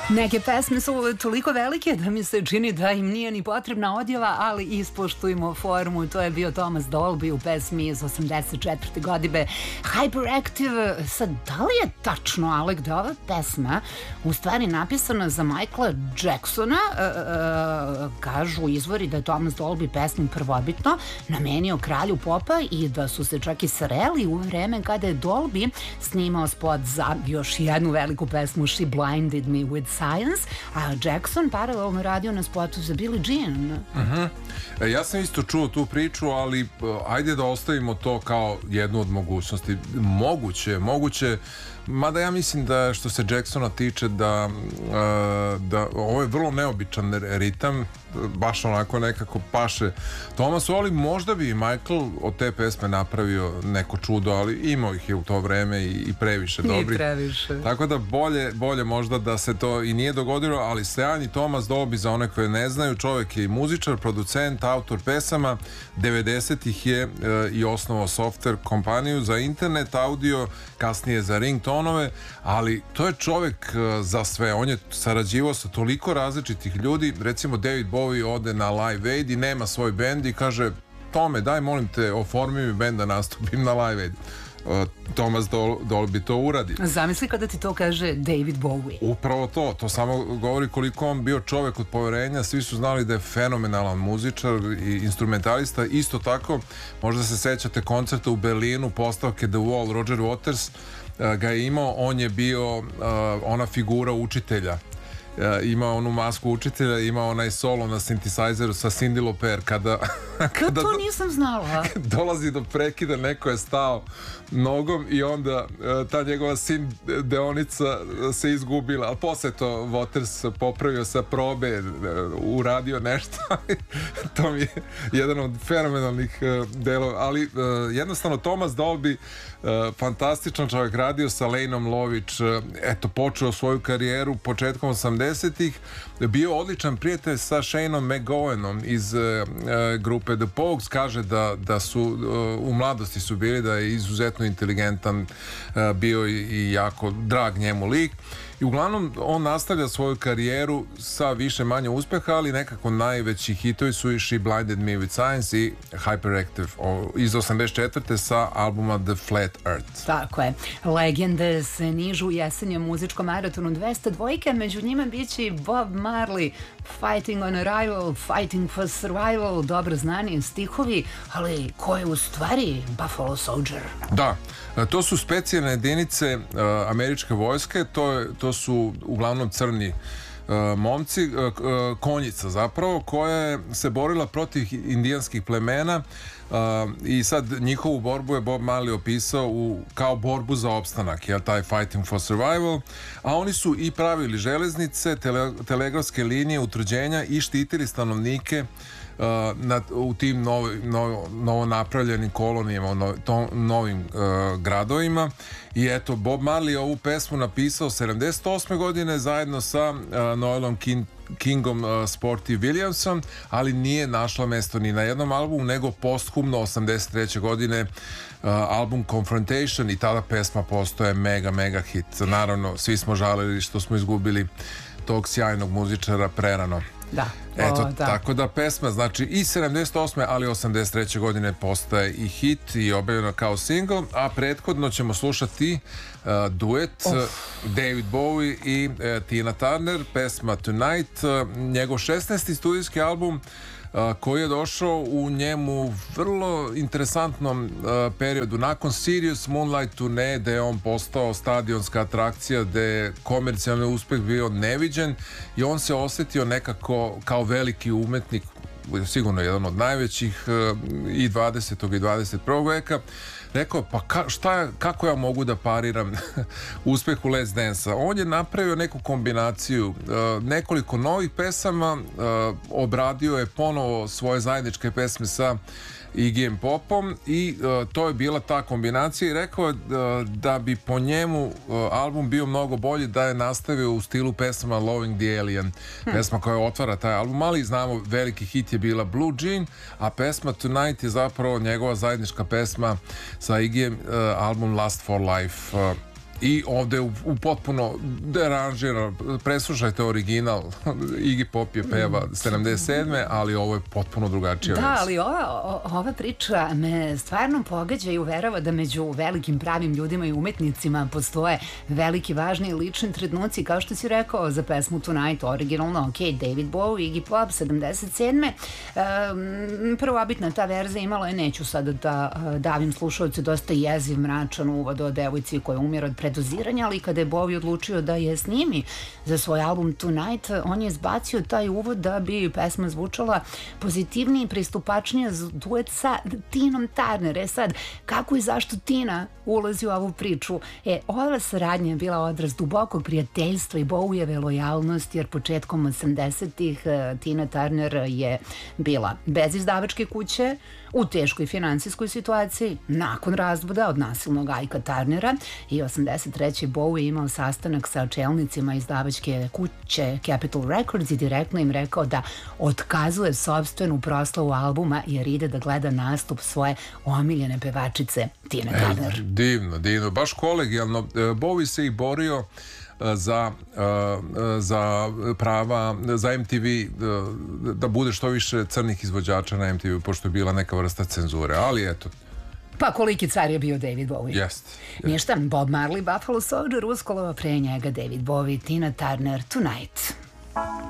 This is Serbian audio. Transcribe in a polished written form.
Neke pesme su toliko velike da mi se čini da im nije ni potrebna odjava, ali ispoštujmo formu. To je bio Thomas Dolby u pesmi iz 84. godine Hyperactive. Sad, da li je tačno, Alek, da ova pesma u stvari napisana za Michaela Jacksona? Kažu izvori da je Thomas Dolby pesmu prvobitno namenio kralju popa i da su se čak i sreli u vreme kada je Dolby snimao spot za još jednu veliku pesmu She Blinded Me With Science, a Jackson paralelno radio na spotu za Billie Jean. Ja sam isto čuo tu priču, ali ajde da ostavimo to kao jednu od mogućnosti. Moguće, mada ja mislim da što se Jacksona tiče da ovo je vrlo neobičan ritam, baš onako nekako paše Thomasu, ali možda bi Michael od te pesme napravio neko čudo, ali imao ih je u to vreme i previše dobri. Tako da bolje možda da se to i nije dogodilo, ali sjajni Thomas Dolby, za one koje ne znaju, čovjek je i muzičar, producent, autor pesama, 90-ih je i osnovao software kompaniju za internet, audio, kasnije za ringtonove, ali to je čovjek za sve. On je sarađivao sa toliko različitih ljudi, recimo David Bowie ode na Live Aid i nema svoj bend i kaže: Tome, daj molim te, oformi mi bend da nastupim na Live Aid. Thomas Dolby to uradi. Zamisli kada ti to kaže David Bowie. Upravo to samo govori koliko on bio čovjek od poverenja. Svi su znali da je fenomenalan muzičar i instrumentalista. Isto tako, možda se sećate koncerta u Berlinu, postavke The Wall, Roger Waters ga je imao, on je bio ona figura učitelja. Ima onu masku učitelja, ima onaj solo na synthesizeru sa Cyndi Lauper kada to nisam znala. Dolazi do prekida, neko je stao nogom i onda ta njegova synth deonica se izgubila, ali posle to Waters popravio sa probe, uradio nešto. To mi je jedan od fenomenalnih delova, ali jednostavno Thomas Dolby, fantastičan čovjek, radio sa Laneom Lovitch, počeo svoju karijeru početkom 80-ih, bio odličan prijatelj sa Shaneom McGowanom iz grupe The Pogues. Kaže da su u mladosti su bili, da je izuzetno inteligentan, bio i jako drag njemu lik. I uglavnom on nastavlja svoju karijeru sa više manje uspeha, ali nekako najveći hitovi su i She Blinded Me With Science i Hyperactive iz 84. sa albuma The Flat Earth. Tako je. Legende se nižu u jesenjem muzičkom maratonu 202, među njima biće i Bob Marley, Fighting on Arrival, Fighting for Survival, dobro znani stihovi, ali ko je u stvari Buffalo Soldier? Da, to su specijalne jedinice američke vojske, to su uglavnom crni momci, konjica zapravo, koja je se borila protiv indijanskih plemena i sad njihovu borbu je Bob Marley opisao kao borbu za opstanak, taj Fighting for Survival, a oni su i pravili železnice, telegrafske linije, utvrđenja i štitili stanovnike u tim novo napravljenim kolonijama, novim gradovima. I eto, Bob Marley je ovu pesmu napisao 78. godine zajedno sa Noelom Kingom, Sporty Williamsom, ali nije našla mesto ni na jednom albumu, nego posthumno 83. godine album Confrontation, i tada pesma postoje mega hit. Naravno, svi smo žalili što smo izgubili tog sjajnog muzičara prerano. Da. Tako da pesma, znači, i 78. ali 83. godine postaje i hit i objavljena kao single, a prethodno ćemo slušati duet David Bowie i Tina Turner, pesma Tonight, njegov 16. studijski album, koji je došao u njemu vrlo interesantnom periodu. Nakon Sirius Moonlight turneje, gde je on postao stadionska atrakcija, gde je komercijalni uspeh bio neviđen i on se osjetio nekako kao veliki umetnik, sigurno jedan od najvećih i 20. i 21. veka. Rekao, pa kako ja mogu da pariram uspehu Let's Dance-a? On je napravio neku kombinaciju, nekoliko novih pesama, obradio je ponovo svoje zajedničke pesme sa Iggyjem Popom i to je bila ta kombinacija, i rekao da bi po njemu album bio mnogo bolji da je nastavio u stilu pesama Loving the Alien, pesma koja otvara taj album, ali znamo veliki hit je bila Blue Jean, a pesma Tonight je zapravo njegova zajednička pesma sa Iggyjem, album Last for Life. I ovde u potpuno deranžira, preslušajte original, Iggy Pop je peva 77. ali ovo je potpuno drugačija Da, verzija. ali ova priča me stvarno pogađa i uverava da među velikim pravim ljudima i umetnicima postoje veliki, važni i lični trenuci, kao što si rekao za pesmu Tonight, originalno, ok, David Bowie, Iggy Pop, 77. Prvobitna ta verzija imala je, neću sada da davim slušalce, dosta jeziv, mračan uvod o devojci koja umire od predoziranja, ali kada je Bowie odlučio da je snimi za svoj album Tonight, on je izbacio taj uvod da bi pesma zvučala pozitivnije i pristupačnije za duet sa Tinom Turner. Sad, kako i zašto Tina ulazi u ovu priču? Ova saradnja je bila odraz dubokog prijateljstva i Bowieve lojalnosti, jer početkom 80-ih Tina Turner je bila bez izdavačke kuće, u teškoj finansijskoj situaciji, nakon razvoda od nasilnog Ika Turnera, i 83. Bowie imao sastanak sa čelnicima izdavačke kuće Capitol Records i direktno im rekao da otkazuje sopstvenu proslavu albuma jer ide da gleda nastup svoje omiljene pevačice Tine Turner. Divno, baš kolegijalno. Bowie se i borio za prava, za MTV, da bude što više crnih izvođača na MTV, pošto je bila neka vrsta cenzure, ali eto. Pa koliki car je bio David Bowie? Jest. Ništa, Bob Marley, Buffalo Soldier, uskolova pre njega David Bowie, Tina Turner, Tonight.